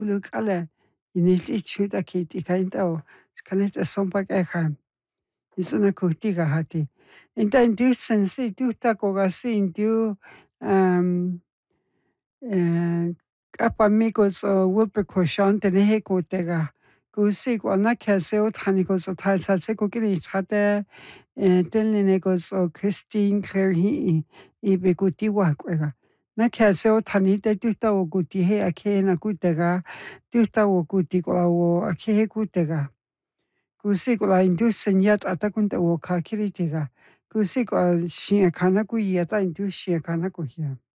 Uluk'ala inil'ichuta kit'ikaint'aw kaneta sompak'eja is'unakujtiga jati entaj intiu sencillo takoqasi intiu k'apamikotz'u wup'äk nejekutega kusik wanakjiaseo tjanikotz'u tjalsatse kuk'initjate telnenekotz'u Christine Claire ji'i ip'ikutiwajk'uega nakjiaseo tjanite tujtawo kutiji'a akjena kutega tujtawo kutik'uawo akjeje kutega kusik'ua intiu señal t'atakunt'awo kakjiritiga kusik'ua xi'ekana kuya ta intiu xi'ekana kujia.